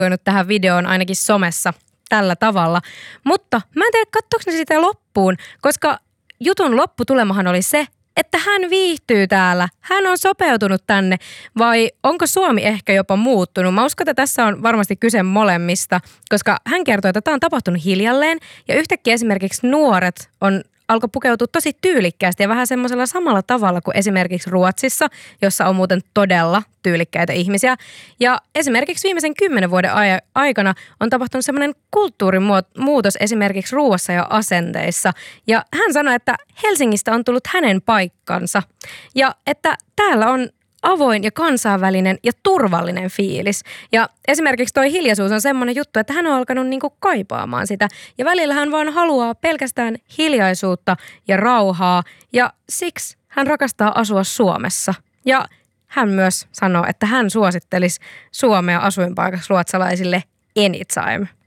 tähän videoon ainakin somessa tällä tavalla. Mutta mä en tiedä, katsoinko ne sitä loppuun, koska jutun lopputulemahan oli se, että hän viihtyy täällä. Hän on sopeutunut tänne, vai onko Suomi ehkä jopa muuttunut? Mä uskon, että tässä on varmasti kyse molemmista, koska hän kertoo, että tämä on tapahtunut hiljalleen ja yhtäkkiä esimerkiksi nuoret alkoi pukeutua tosi tyylikkäästi ja vähän semmoisella samalla tavalla kuin esimerkiksi Ruotsissa, jossa on muuten todella tyylikkäitä ihmisiä. Ja esimerkiksi viimeisen 10 vuoden aikana on tapahtunut semmoinen kulttuurimuutos esimerkiksi ruuassa ja asenteissa. Ja hän sanoi, että Helsingistä on tullut hänen paikkansa ja että täällä on avoin ja kansainvälinen ja turvallinen fiilis. Ja esimerkiksi toi hiljaisuus on semmoinen juttu, että hän on alkanut niinku kaipaamaan sitä. Ja välillä hän vaan haluaa pelkästään hiljaisuutta ja rauhaa. Ja siksi hän rakastaa asua Suomessa. Ja hän myös sanoo, että hän suosittelisi Suomea asuinpaikaksi ruotsalaisille anytime.